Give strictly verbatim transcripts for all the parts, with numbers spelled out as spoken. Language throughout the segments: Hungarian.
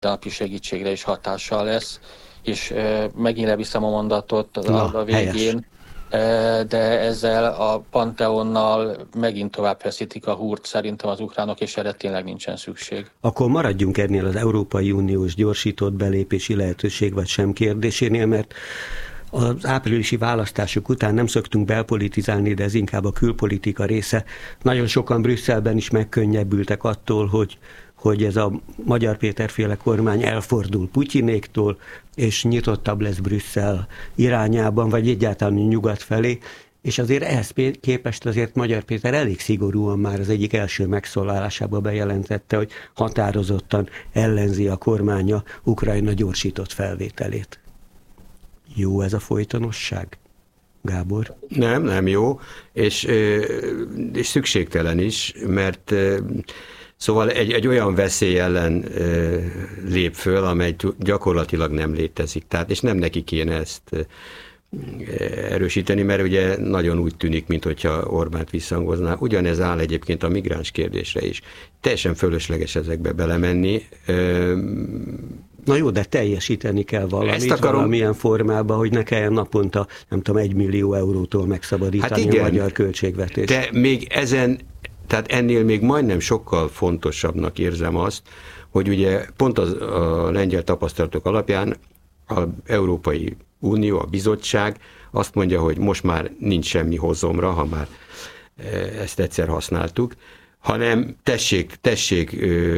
napi segítségre is hatással lesz, és megint leviszem a mondatot az Na, a végén, helyes. De ezzel a Panteonnal megint tovább feszítik a húrt szerintem az ukránok, és erre tényleg nincsen szükség. Akkor maradjunk ennél az Európai Uniós gyorsított belépési lehetőség vagy sem kérdésénél, mert az áprilisi választások után nem szoktunk belpolitizálni, de ez inkább a külpolitika része. Nagyon sokan Brüsszelben is megkönnyebbültek attól, hogy hogy ez a Magyar Péter-féle kormány elfordul Putyinéktól, és nyitottabb lesz Brüsszel irányában, vagy egyáltalán nyugat felé, és azért ehhez képest azért Magyar Péter elég szigorúan már az egyik első megszólalásában bejelentette, hogy határozottan ellenzi a kormánya Ukrajna gyorsított felvételét. Jó ez a folytonosság? Gábor? Nem, nem jó, és, és szükségtelen is, mert szóval egy, egy olyan veszély ellen ö, lép föl, amely gyakorlatilag nem létezik. Tehát, és nem neki kéne ezt ö, erősíteni, mert ugye nagyon úgy tűnik, mintha Orbánt visszhangozná. Ugyanez áll egyébként a migráns kérdésre is. Teljesen fölösleges ezekbe belemenni. Ö, Na jó, de teljesíteni kell valamit, akarom... valamilyen formában, hogy ne kelljen naponta, nem tudom, egy millió eurótól megszabadítani hát igen, a magyar költségvetést. De még ezen Tehát ennél még majdnem sokkal fontosabbnak érzem azt, hogy ugye pont az, a lengyel tapasztalatok alapján az Európai Unió, a bizottság azt mondja, hogy most már nincs semmi hozomra, ha már ezt egyszer használtuk, hanem tessék, tessék ö,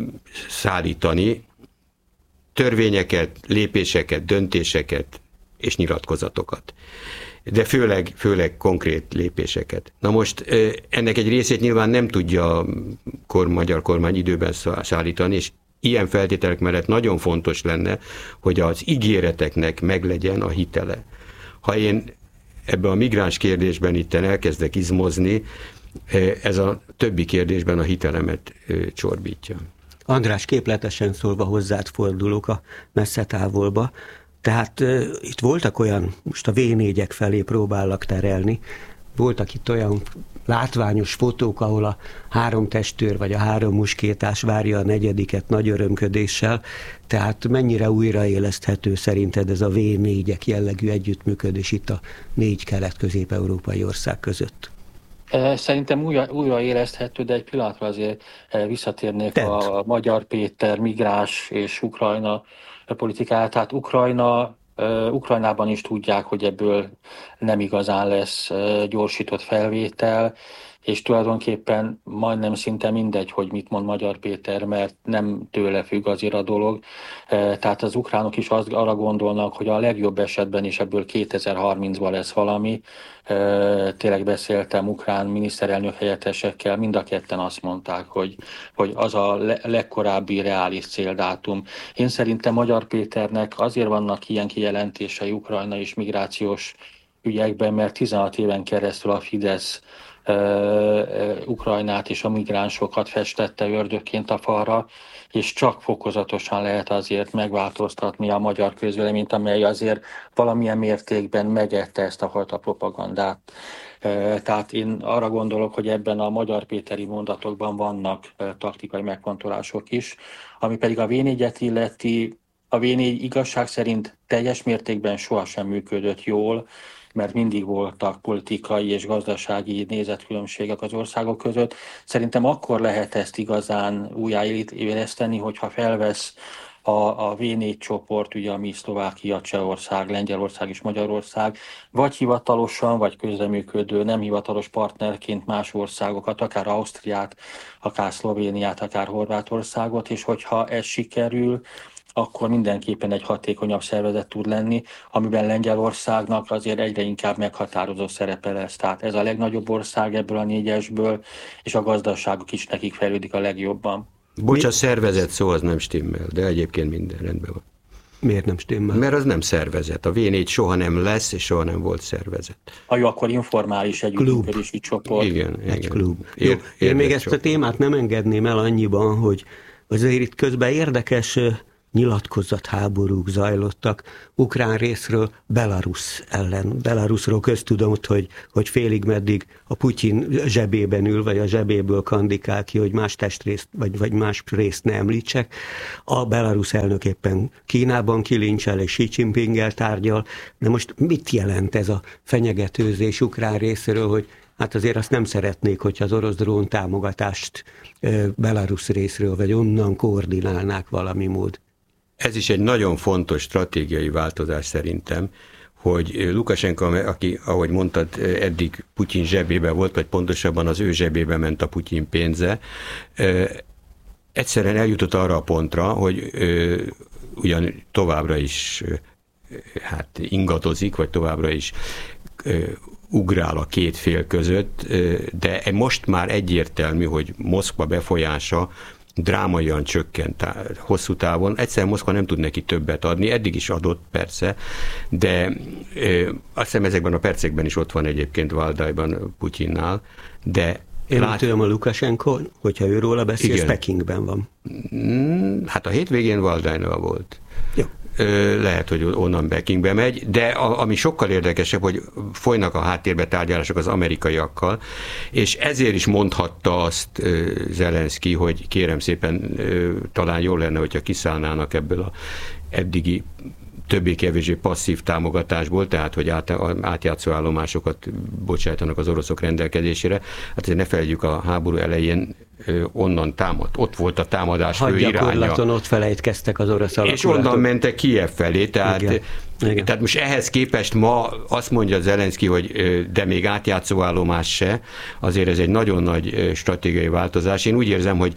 szállítani törvényeket, lépéseket, döntéseket és nyilatkozatokat. De főleg, főleg konkrét lépéseket. Na most ennek egy részét nyilván nem tudja a kor, magyar kormány időben szállítani, és ilyen feltételek mellett nagyon fontos lenne, hogy az ígéreteknek meglegyen a hitele. Ha én ebben a migráns kérdésben itten elkezdek izmozni, ez a többi kérdésben a hitelemet csorbítja. András, képletesen szólva hozzád fordulok a messze távolba. Tehát uh, itt voltak olyan, most a vé négyek felé próbállak terelni, voltak itt olyan látványos fotók, ahol a három testőr vagy a három muskétás várja a negyediket nagy örömködéssel, tehát mennyire újraéleszthető szerinted ez a vé négyek jellegű együttműködés itt a négy kelet-közép-európai ország között? Szerintem újra, újraéleszthető, de egy pillanatra azért visszatérnék Tett. a Magyar Péter migráns és Ukrajna politikáját. Tehát Ukrajna, Ukrajnában is tudják, hogy ebből nem igazán lesz gyorsított felvétel, és tulajdonképpen majdnem szinte mindegy, hogy mit mond Magyar Péter, mert nem tőle függ azért a dolog. Tehát az ukránok is azt, arra gondolnak, hogy a legjobb esetben is ebből kétezer-harmincban lesz valami. Tényleg beszéltem ukrán miniszterelnök helyettesekkel, mind a ketten azt mondták, hogy, hogy az a legkorábbi reális céldátum. Én szerintem Magyar Péternek azért vannak ilyen kijelentései Ukrajna és migrációs ügyekben, mert tizenhat éven keresztül a Fidesz Ukrajnát és a migránsokat festette ördögként a falra, és csak fokozatosan lehet azért megváltoztatni a magyar közvéleményt, amely azért valamilyen mértékben megette ezt a fajta propagandát. Tehát én arra gondolok, hogy ebben a Magyar Péteri mondatokban vannak taktikai megfontolások is, ami pedig a vé négyet illeti. A vé négy igazság szerint teljes mértékben sohasem működött jól, mert mindig voltak politikai és gazdasági nézetkülönbségek az országok között. Szerintem akkor lehet ezt igazán újjáéleszteni, hogyha felvesz a, a vé négy csoport, ugye ami Szlovákia, Csehország, Lengyelország és Magyarország, vagy hivatalosan, vagy közreműködő, nem hivatalos partnerként más országokat, akár Ausztriát, akár Szlovéniát, akár Horvátországot, és hogyha ez sikerül, akkor mindenképpen egy hatékonyabb szervezet tud lenni, amiben Lengyelországnak azért egyre inkább meghatározó szerepe lesz. Tehát ez a legnagyobb ország ebből a négyesből, és a gazdaságuk is nekik fejlődik a legjobban. Bocs, a szervezet szó az nem stimmel, de egyébként minden rendben van. Miért nem stimmel? Mert az nem szervezet. A vé négy soha nem lesz, és soha nem volt szervezet. A jó, akkor informális együttműködési csoport. Igen, egy igen. klub. Ér, jó, én még ezt csoport. A témát nem engedném el annyiban, hogy azért itt közben érdekes nyilatkozatháborúk zajlottak. Ukrán részről Belarus ellen. Belarusról köztudott, hogy, hogy félig meddig a Putyin zsebében ül, vagy a zsebéből kandikál ki, hogy más testrészt, vagy, vagy más részt ne említsek. A Belarus elnök éppen Kínában kilincsel és Xi Jinpinggel tárgyal. De most mit jelent ez a fenyegetőzés ukrán részéről, hogy hát azért azt nem szeretnék, hogyha az orosz drón támogatást Belarus részről, vagy onnan koordinálnák valami mód. Ez is egy nagyon fontos stratégiai változás szerintem, hogy Lukasenko, aki, ahogy mondtad, eddig Putyin zsebébe volt, vagy pontosabban az ő zsebébe ment a Putyin pénze, egyszerűen eljutott arra a pontra, hogy ugyan továbbra is hát ingadozik, vagy továbbra is ugrál a két fél között, de most már egyértelmű, hogy Moszkva befolyása drámaian csökkent hosszú távon. Egyszerűen Moszkva nem tud neki többet adni, eddig is adott persze, de ö, azt hiszem ezekben a percekben is ott van egyébként Valdajban Putyinnál, de én lát... tudom a Lukasenko, hogyha ő róla beszél, ez Pekingben van. Hát a hétvégén Valdajnál volt. Jó. Lehet, hogy onnan Pekingbe megy, de a, ami sokkal érdekesebb, hogy folynak a háttérbe tárgyalások az amerikaiakkal, és ezért is mondhatta azt Zelenszky, hogy kérem szépen, talán jó lenne, hogyha kiszállnának ebből a eddigi többé-kevésbé passzív támogatásból, tehát hogy át, átjátszó állomásokat bocsájtanak az oroszok rendelkezésére. Hát ne felejtjük, a háború elején onnan támadt. Ott volt a támadás fő iránya. Hadgyakorlaton ott felejtkeztek az orosz alakulatok. És onnan mentek Kijev felé, tehát, Igen. Igen. tehát most ehhez képest ma azt mondja Zelenszky, hogy de még átjátszó állomás se, azért ez egy nagyon nagy stratégiai változás. Én úgy érzem, hogy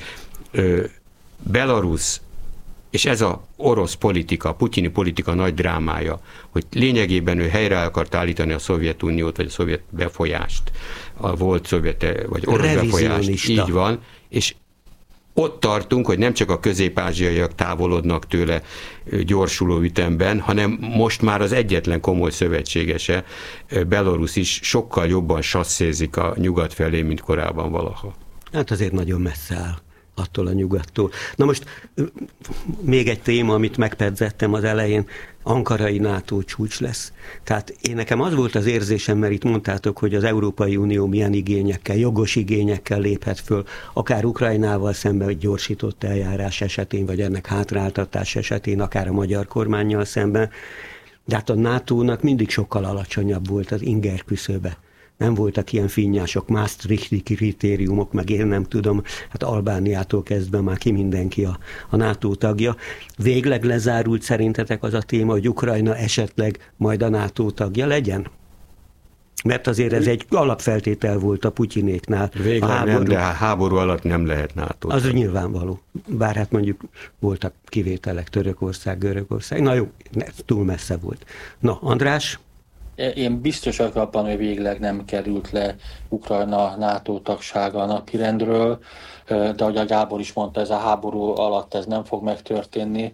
Belarus és ez az orosz politika, a putyini politika nagy drámája, hogy lényegében ő helyre akart állítani a Szovjetuniót, vagy a szovjet befolyást, a volt szovjet, vagy orosz befolyást, így van, és ott tartunk, hogy nem csak a közép-ázsiaiak távolodnak tőle gyorsuló ütemben, hanem most már az egyetlen komoly szövetségese, Belarus is sokkal jobban sasszézik a nyugat felé, mint korábban valaha. Hát azért nagyon messze áll attól a nyugattól. Na most még egy téma, amit megpedzettem az elején, ankarai NATO csúcs lesz. Tehát én nekem az volt az érzésem, mert itt mondtátok, hogy az Európai Unió milyen igényekkel, jogos igényekkel léphet föl, akár Ukrajnával szemben, vagy gyorsított eljárás esetén, vagy ennek hátráltatás esetén, akár a magyar kormánnyal szemben. De hát a nátónak mindig sokkal alacsonyabb volt az inger küszöbe. Nem voltak ilyen finnyások, Maastrichti kritériumok, meg én nem tudom, hát Albániától kezdve már ki mindenki a, a NATO tagja. Végleg lezárult szerintetek az a téma, hogy Ukrajna esetleg majd a NATO tagja legyen? Mert azért ez egy alapfeltétel volt a Putyinéknál. Végleg háború, nem, de háború alatt nem lehet NATO. Az nyilvánvaló. Bár hát mondjuk voltak kivételek, Törökország, Görögország. Na jó, túl messze volt. Na, András? Én biztos vagyok abban, hogy végleg nem került le Ukrajna NATO tagsága a napirendről, de ahogy a Gábor is mondta, ez a háború alatt ez nem fog megtörténni.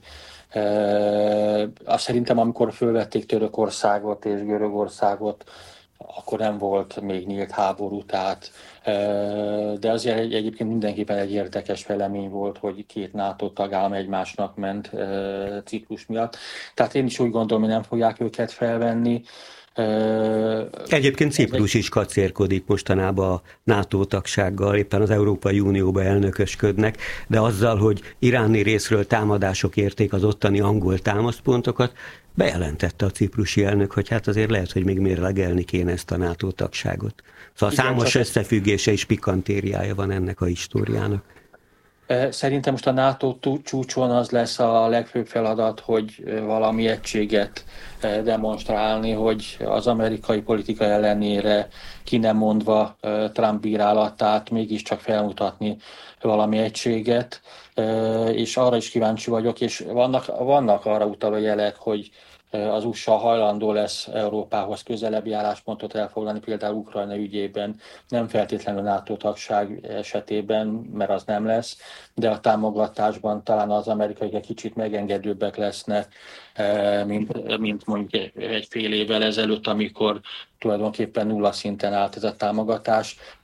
Azt szerintem, amikor fölvették Törökországot és Görögországot, akkor nem volt még nyílt háború, tehát, de azért egy, egyébként mindenképpen egy érdekes felemény volt, hogy két NATO tagállam egymásnak ment Ciprus miatt. Tehát én is úgy gondolom, hogy nem fogják őket felvenni. Egyébként Ciprus is kacérkodik mostanában a NATO tagsággal, éppen az Európai Unióba elnökösködnek, de azzal, hogy iráni részről támadások érték az ottani angol támaszpontokat, bejelentette a ciprusi elnök, hogy hát azért lehet, hogy még mérlegelni kéne ezt a NATO tagságot. Szóval igen, számos összefüggése és pikantériája van ennek a históriának. Szerintem most a NATO csúcson az lesz a legfőbb feladat, hogy valami egységet demonstrálni, hogy az amerikai politika ellenére ki nem mondva Trump bírálatát mégiscsak felmutatni valami egységet, és arra is kíváncsi vagyok, és vannak, vannak arra utaló jelek, hogy az u es á hajlandó lesz Európához közelebbi álláspontot elfoglalni, például Ukrajna ügyében, nem feltétlenül NATO tagság esetében, mert az nem lesz, de a támogatásban talán az amerikaiak egy kicsit megengedőbbek lesznek, mint, mint mondjuk egy fél évvel ezelőtt, amikor tulajdonképpen nulla szinten állt ez a támogatás.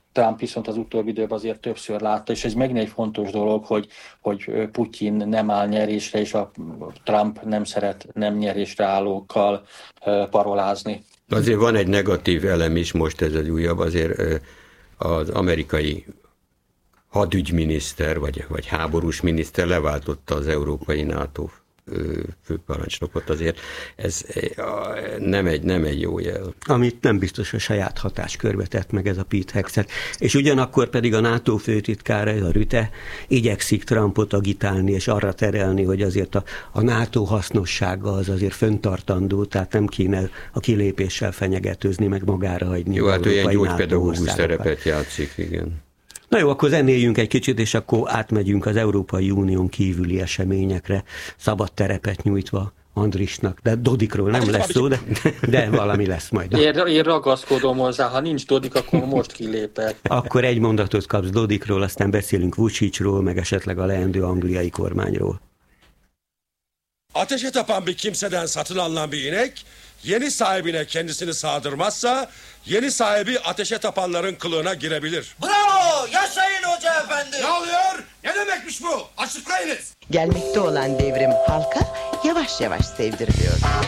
Trump viszont az utóbbi időben azért többször látta, és ez megint egy fontos dolog, hogy, hogy Putyin nem áll nyerésre, és a Trump nem szeret nem nyerésre állókkal parolázni. Azért van egy negatív elem is, most ez egy újabb, azért az amerikai hadügyminiszter, vagy, vagy háborús miniszter leváltotta az európai NATO főparancsnokot, azért ez nem egy, nem egy jó jel. Amit nem biztos, a saját hatáskörbe tett meg ez a Pete Hegseth. És ugyanakkor pedig a NATO főtitkára, a Rutte, igyekszik Trumpot agitálni és arra terelni, hogy azért a, a NATO hasznossága az azért fenntartandó, tehát nem kéne a kilépéssel fenyegetőzni, meg magára hagyni. Jó, hát olyan gyógypedagógus szerepet játszik, igen. Na jó, akkor zenéljünk egy kicsit, és akkor átmegyünk az Európai Unión kívüli eseményekre, szabad terepet nyújtva Andrisnak, de Dodikról nem lesz szó, de, de valami lesz majd. Én, én ragaszkodom hozzá, ha nincs Dodik, akkor most kilépek. Akkor egy mondatot kapsz Dodikról, aztán beszélünk Vučićról, meg esetleg a leendő angliai kormányról. Ateşe tapan bir kimseden satın alınan bir inek, yeni sahibine kendisini sağdırmazsa, yeni sahibi ateşe tapanların kılığına girebilir. Bravo! Yaşayın hoca efendi! Ne oluyor? Ne demekmiş bu? Açıklayınız. Gelmekte olan devrim halka yavaş yavaş sevdiriliyor.